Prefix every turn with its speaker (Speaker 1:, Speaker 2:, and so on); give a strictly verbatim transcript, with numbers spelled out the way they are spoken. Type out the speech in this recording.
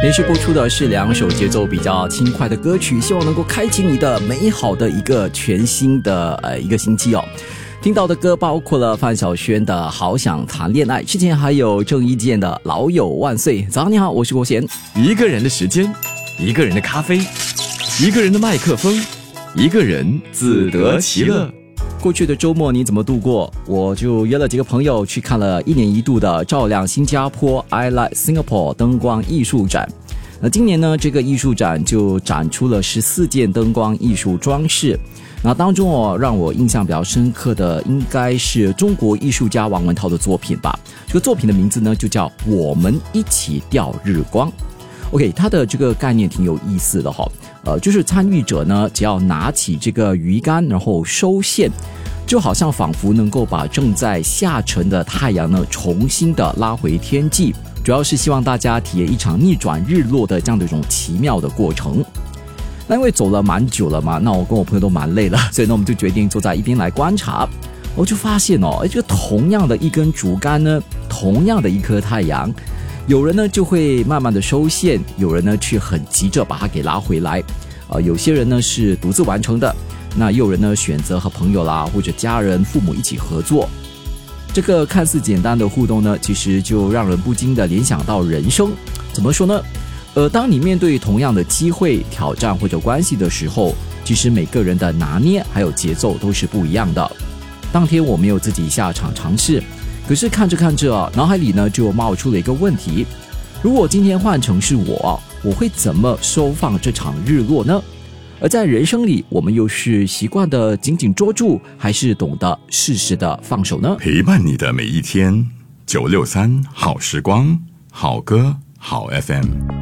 Speaker 1: 连续播出的是两首节奏比较轻快的歌曲，希望能够开启你的美好的一个全新的呃一个星期哦。听到的歌包括了范晓萱的好想谈恋爱，之前还有郑伊健的老友万岁。早上你好，我是国贤。
Speaker 2: 一个人的时间，一个人的咖啡，一个人的麦克风，一个人自得其乐。
Speaker 1: 过去的周末你怎么度过？我就约了几个朋友去看了一年一度的照亮新加坡 I Like Singapore 灯光艺术展。那今年呢，这个艺术展就展出了十四件灯光艺术装饰。那当中哦，让我印象比较深刻的应该是中国艺术家王文涛的作品吧。这个作品的名字呢就叫我们一起钓日光。OK， 它的这个概念挺有意思的哈、哦，呃，就是参与者呢，只要拿起这个鱼竿，然后收线，就好像仿佛能够把正在下沉的太阳呢，重新的拉回天际。主要是希望大家体验一场逆转日落的这样的一种奇妙的过程。那因为走了蛮久了嘛，那我跟我朋友都蛮累了，所以呢，我们就决定坐在一边来观察。我就发现哦，这个同样的一根竹竿呢，同样的一颗太阳。有人呢就会慢慢的收线，有人呢却很急着把它给拉回来，呃，有些人呢是独自完成的，那也有人呢选择和朋友啦或者家人、父母一起合作。这个看似简单的互动呢，其实就让人不禁的联想到人生。怎么说呢？呃，当你面对同样的机会、挑战或者关系的时候，其实每个人的拿捏还有节奏都是不一样的。当天我没有自己下场尝试。可是看着看着啊，脑海里呢就冒出了一个问题：如果今天换成是我，我会怎么收放这场日落呢？而在人生里，我们又是习惯的紧紧捉住，还是懂得适时的放手呢？
Speaker 2: 陪伴你的每一天，九六三好时光，好歌好 F M。